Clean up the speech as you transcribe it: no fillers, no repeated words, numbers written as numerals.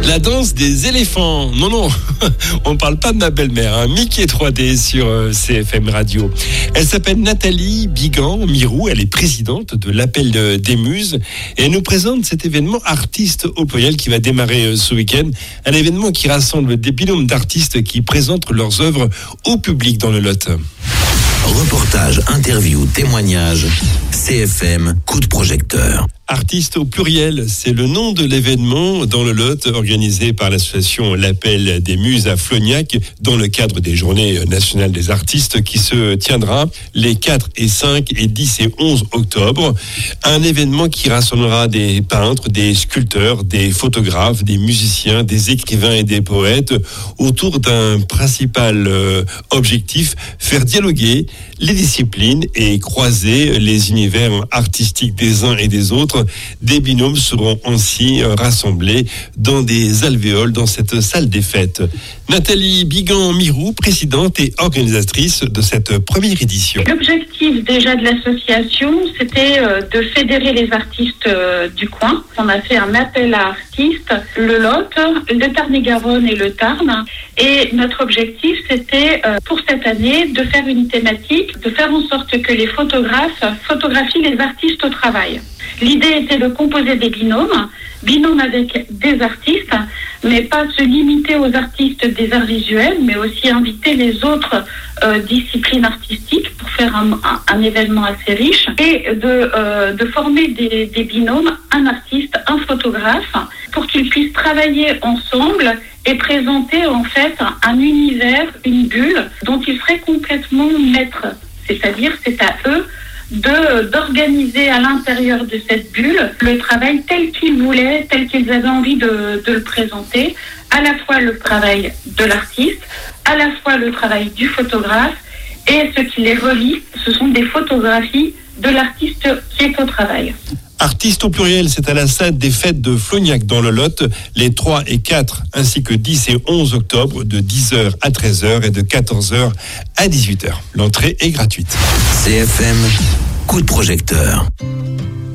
La danse des éléphants. Non, on ne parle pas de ma belle-mère. Mickey 3D sur CFM Radio. Elle s'appelle Nathalie Bigan-Mirou. Elle est présidente de l'Appel des Muses. Et elle nous présente cet événement artistes au pluriel qui va démarrer ce week-end. Un événement qui rassemble des binômes d'artistes qui présentent leurs œuvres au public dans le Lot. Reportage, interview, témoignage, CFM, coup de projecteur. Artistes au pluriel, c'est le nom de l'événement dans le Lot organisé par l'association L'Appel des Muses à Flognac dans le cadre des Journées nationales des artistes qui se tiendra les 4 et 5 et 10 et 11 octobre. Un événement qui rassemblera des peintres, des sculpteurs, des photographes, des musiciens, des écrivains et des poètes autour d'un principal objectif, faire dialoguer les disciplines et croiser les univers artistiques des uns et des autres. Des binômes seront ainsi rassemblés dans des alvéoles dans cette salle des fêtes. Nathalie Bigan-Mirou, présidente et organisatrice de cette première édition. L'objectif déjà de l'association, c'était de fédérer les artistes du coin. On a fait un appel à artistes, le Lot, le Tarn-et-Garonne et le Tarn. Et notre objectif, c'était pour cette année de faire une thématique, de faire en sorte que les photographes photographient les artistes au travail. L'idée était de composer des binômes avec des artistes, mais pas se limiter aux artistes des arts visuels, mais aussi inviter les autres disciplines artistiques pour faire un événement assez riche et de former des binômes, un artiste, un photographe, pour qu'ils puissent travailler ensemble et présenter en fait un univers, une bulle dont ils seraient complètement maîtres. C'est-à-dire, c'est à eux d'organiser à l'intérieur de cette bulle le travail tel qu'ils voulaient, tel qu'ils avaient envie de le présenter, à la fois le travail de l'artiste, à la fois le travail du photographe, et ce qui les relie, ce sont des photographies de l'artiste qui est au travail. Artistes au pluriel, c'est à la salle des fêtes de Flognac dans le Lot, les 3 et 4 ainsi que 10 et 11 octobre de 10h à 13h et de 14h à 18h. L'entrée est gratuite. CFM, coup de projecteur.